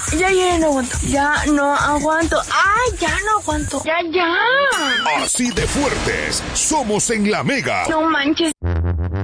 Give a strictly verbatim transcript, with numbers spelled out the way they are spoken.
Ya, ya, no aguanto. Ya no aguanto. ¡Ay, ya no aguanto! ¡Ya, ya! Así de fuertes somos en La Mega. No manches.